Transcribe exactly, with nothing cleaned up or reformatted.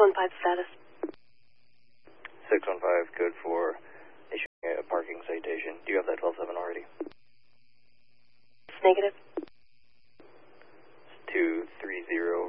one five status. six one five, code for issuing a parking citation. Do you have that twelve seven already? It's negative. two three zero